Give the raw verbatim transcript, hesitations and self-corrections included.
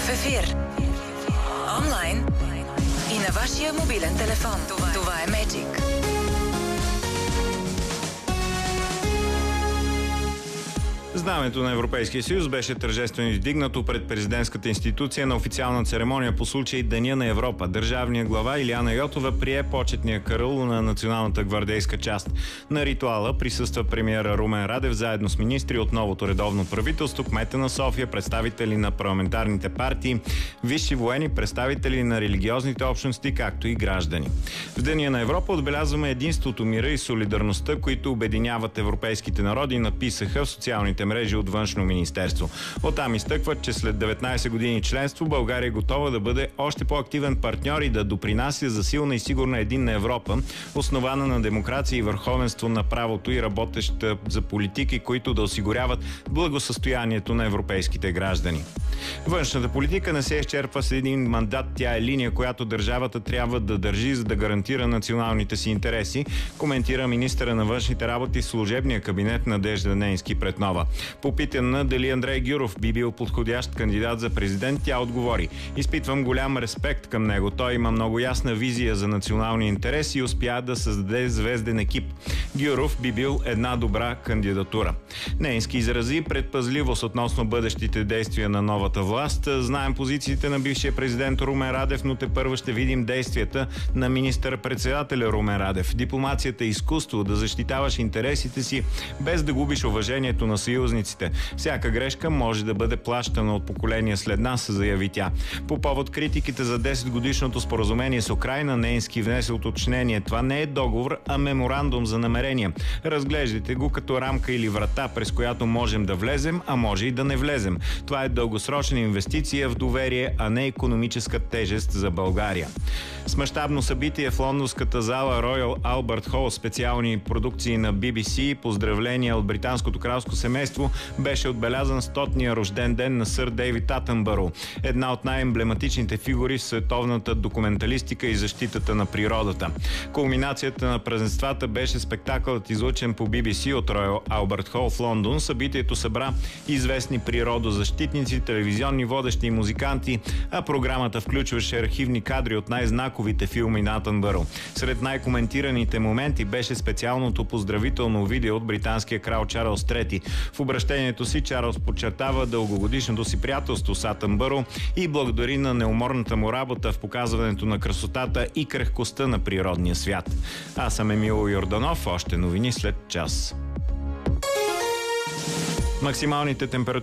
ефир, онлайн и на вашия мобилен телефон. Това, Това е Magic. Знамето на Европейския съюз беше тържествено издигнато пред президентската институция на официална церемония по случай Деня на Европа. Държавният глава Илияна Йотова прие почетния караул на националната гвардейска част. На ритуала присъства премиера Румен Радев заедно с министри от новото редовно правителство, кмета на София, представители на парламентарните партии, висши военни, представители на религиозните общности, както и граждани. В Деня на Европа отбелязваме единството, мира и солидарността, които обединяват европейските народи, написаха в социалните мрежи от Външно министерство. Оттам изтъкват, че след деветнайсет години членство България е готова да бъде още по-активен партньор и да допринася за силна и сигурна единна Европа, основана на демокрация и върховенство на правото и работеща за политики, които да осигуряват благосъстоянието на европейските граждани. Външната политика не се изчерпва с един мандат. Тя е линия, която държавата трябва да държи, за да гарантира националните си интереси, коментира министъра на външните работи в служебния кабинет Надежда Нейнски-Претнова. Попитана дали Андрей Гюров би бил подходящ кандидат за президент, тя отговори: изпитвам голям респект към него. Той има много ясна визия за национални интереси и успя да създаде звезден екип. Гюров би бил една добра кандидатура. Нейнски изрази предпазливост относно бъдещите действия на новата власт. Знаем позициите на бившия президент Румен Радев, но тепърва ще видим действията на министър-председателя Румен Радев. Дипломацията е изкуство да защитаваш интересите си, без да губиш уважението на съюзниците. Всяка грешка може да бъде плащана от поколения след нас, заяви тя. По повод критиките за десетгодишното споразумение с Украйна, Нейнски внесе уточнение: това не е договор, а меморандум за намерения. Разглеждайте го като рамка или врата, през която можем да влезем, а може и да не влезем. Това е дългосрочна инвестиция в доверие, а не икономическа тежест за България. С мащабно събитие в лондонската зала Royal Albert Hall, специални продукции на Би Би Си, поздравления от британското кралско семейство, беше отбелязан стотния рожден ден на сър Дейвид Атънбъро, една от най-емблематичните фигури в световната документалистика и защитата на природата. Кулминацията на празненствата беше спектакълът, излъчен по Би Би Си от Royal Albert Hall в Лондон. Събитието събра известни природозащитници, телевизионни водещи и музиканти, а програмата включваше архивни кадри от най-знаковите филми на Атънбъро. Сред най-коментираните моменти беше специалното поздравително видео от британския крал Чарлз трети. В обращението си Чарлз подчертава дългогодишното си приятелство с Атънбъро и благодари на неуморната му работа в показването на красотата и крехкостта на природния свят. Аз съм Емил Йорданов. Още новини след час. Максималните температури